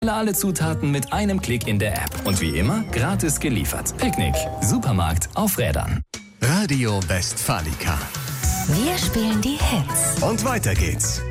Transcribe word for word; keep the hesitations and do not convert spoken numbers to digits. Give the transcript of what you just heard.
Alle Zutaten mit einem Klick in der App. Und wie immer, gratis geliefert. Picknick. Supermarkt auf Rädern. Radio Westfalica. Wir spielen die Hits. Und weiter geht's.